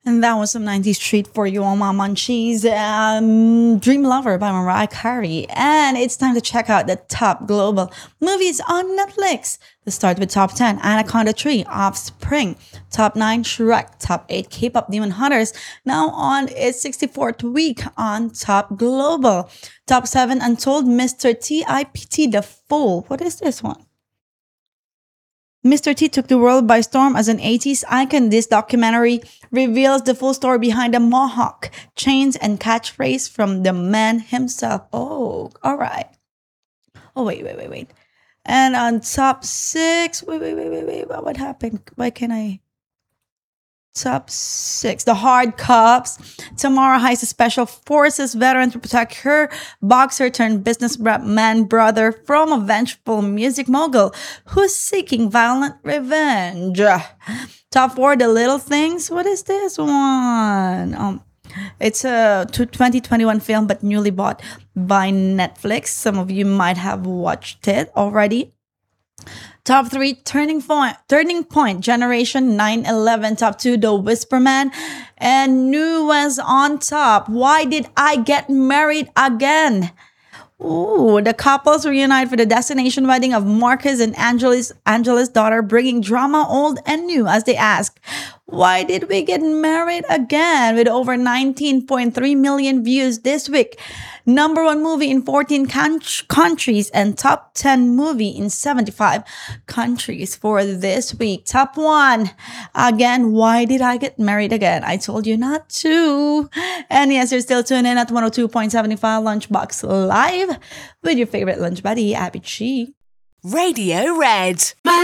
And that was some 90s treat for you on my munchies. Dream Lover by Mariah Carey. And it's time to check out the top global movies on Netflix. Let's start with top 10, Anaconda 3, Offspring. Top 9, Shrek. Top 8, K-pop Demon Hunters. Now on its 64th week on top global. Top 7, Untold Mr. T.I.P.T. The Fool. What is this one? Mr. T took the world by storm as an 80s icon. This documentary reveals the full story behind the mohawk, chains, and catchphrase from the man himself. Oh, all right. Oh, wait. And on top 6, wait. What happened? Why can't I? Top 6, The Hard Cops. Tamara hires a special forces veteran to protect her boxer turned businessman brother from a vengeful music mogul who's seeking violent revenge. Top 4, The Little Things. What is this one? It's a 2021 film but newly bought by Netflix. Some of you might have watched it already. Top 3, Turning Point, Generation 9/11. Top 2, The Whisper Man. And new was on top, Why Did I Get Married Again? Ooh, the couples reunite for the destination wedding of Marcus and Angela's daughter, bringing drama old and new as they ask, why did we get married again? With over 19.3 million views this week. Number 1 movie in 14 countries and top 10 movie in 75 countries for this week. Top 1, again, Why Did I Get Married Again? I told you not to. And yes, you're still tuned in at 102.75 Lunchbox Live with your favorite lunch buddy, Abby Chi. Radio Red.